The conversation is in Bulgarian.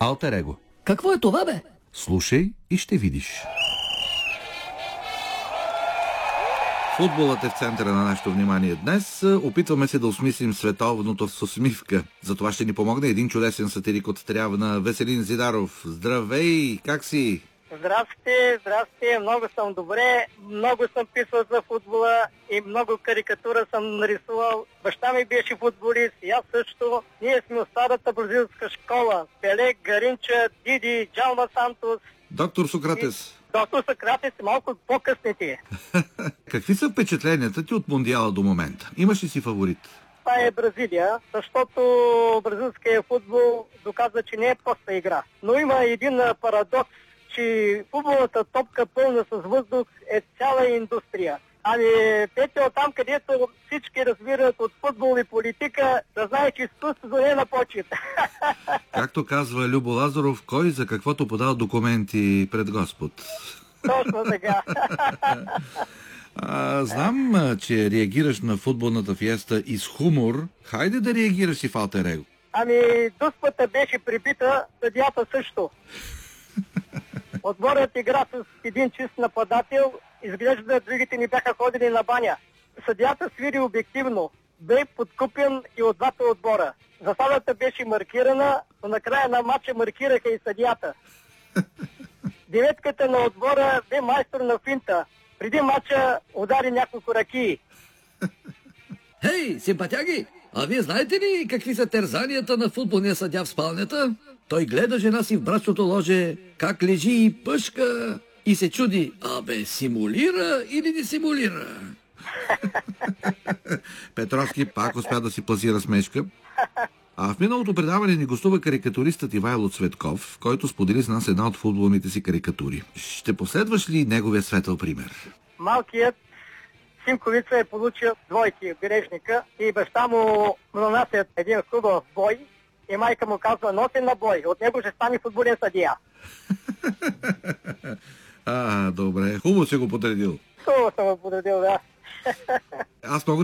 Алтер его. Какво е това, бе? Слушай и ще видиш. Футболът е в центъра на нашето внимание днес. Опитваме се да осмислим световното с усмивка. За това ще ни помогне един чудесен сатирик от Трявна, Веселин Зидаров. Здравей, как си? Здрасти, много съм добре, много съм писал за футбола и много карикатура съм нарисувал. Баща ми беше футболист и аз също. Ние сме от старата бразилска школа. Пеле, Гаринча, Диди, Джалма Сантос. Доктор Сократес. Доктор Сократес, малко по-късните. Какви са впечатленията ти от Мондиала до момента? Имаш ли си фаворит? Това е Бразилия, защото бразилския футбол доказва, че не е проста игра. Но има един парадокс, че футболната топка пълна с въздух е цяла индустрия. Ами, Петя, там, където всички разбират от футбол и политика, да знае, че изкуството не е на почет. Както казва Любо Лазаров, кой за каквото подал документи пред Господ. Точно така. Знам, че реагираш на футболната фиеста и с хумор. Хайде да реагираш и в Алтер его. Ами, дуспата беше прибита, съдията също. Отборът игра с един чист нападател, изглежда другите ни бяха ходили на баня. Съдията свири обективно, бе подкупен и от двата отбора. Засадата беше маркирана, но накрая на матча маркираха и съдията. Деветката на отбора бе майстор на финта. Преди матча удари няколко ракии. Хей, симпатяги! А вие знаете ли какви са терзанията на футболния съдия в спалнята? Той гледа жена си в брачното ложе, как лежи и пъшка и се чуди, абе, симулира или не симулира? Петровски пак успя да си пласира смешка. А в миналото предаване ни гостува карикатуристът Ивайло Цветков, който сподели с нас една от футболните си карикатури. Ще последваш ли неговия светъл пример? Малкият Симковица е получил двойки в бележника и баща му нанасят един хубав бой и майка му казва, носи на бой, от него ще стане футболен съдия. Добре, хубаво си го подредил. Хубаво съм го подредил, да. Аз много